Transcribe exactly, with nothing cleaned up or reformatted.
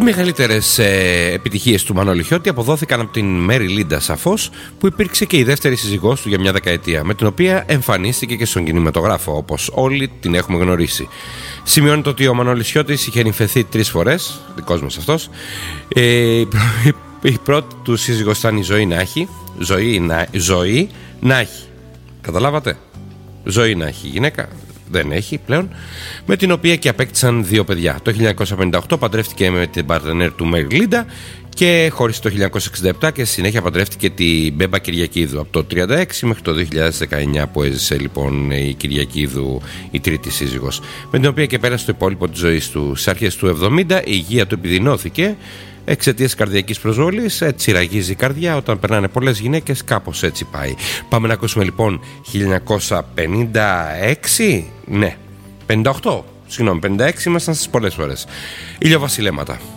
μεγαλύτερες ε, επιτυχίες του Μανώλη Χιώτη αποδόθηκαν από την Μέρι Λίντα σαφώς, που υπήρξε και η δεύτερη σύζυγός του για μια δεκαετία, με την οποία εμφανίστηκε και στον κινηματογράφο, όπως όλοι την έχουμε γνωρίσει. Σημειώνεται ότι ο Μανώλης Χιώτης είχε νυμφευθεί τρεις φορές, δικός μας αυτός. Ε, η, η πρώτη του σύζυγος ήταν η Ζωή να έχει. Ζωή να, ζωή να έχει. Καταλάβατε? Ζωή να έχει γυναίκα. Δεν έχει πλέον, με την οποία και απέκτησαν δύο παιδιά. Το χίλια εννιακόσια πενήντα οκτώ παντρεύτηκε με την παρτενέρ του Μέρι Λίντα και χώρισε το χίλια εννιακόσια εξήντα επτά και στη συνέχεια παντρεύτηκε την Μπέμπα Κυριακίδου από το χίλια εννιακόσια τριάντα έξι μέχρι το δύο χιλιάδες δεκαεννιά, που έζησε λοιπόν η Κυριακίδου, η τρίτη σύζυγος, με την οποία και πέρασε το υπόλοιπο της ζωής του. Στις αρχές του εβδομήντα η υγεία του επιδεινώθηκε εξαιτίας καρδιακής προσβολής. Έτσι ραγίζει η καρδιά όταν περνάνε πολλές γυναίκες, κάπως έτσι πάει. Πάμε να ακούσουμε λοιπόν χίλια εννιακόσια πενήντα έξι, ναι, πενήντα οκτώ, συγγνώμη, πενήντα έξι ήμασταν στις πολλές φορές. Ηλιοβασιλέματα.